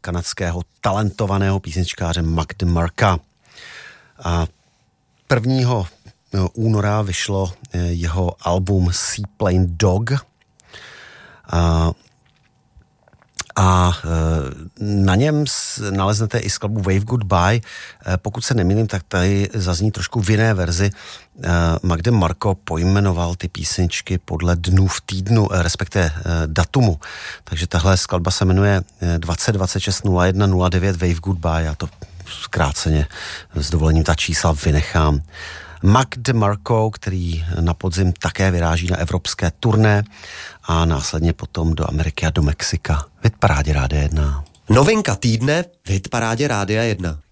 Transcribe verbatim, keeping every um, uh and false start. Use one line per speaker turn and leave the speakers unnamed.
kanadského talentovaného písničkáře Mac DeMarca. A prvního února vyšlo jeho album Seaplane Dog. A A na něm naleznete i skladbu Wave Goodbye. Pokud se nemýlím, tak tady zazní trošku v jiné verzi. Mac DeMarco pojmenoval ty písničky podle dnů v týdnu, respektive datumu. Takže tahle skladba se jmenuje dvacet dvacet šest nula jedna nula devět Wave Goodbye. Já to zkráceně s dovolením ta čísla vynechám. Mac DeMarco, který na podzim také vyráží na evropské turné a následně potom do Ameriky a do Mexika. V hitparádě Rádia jedna.
Novinka týdne v hitparádě Rádia jedna.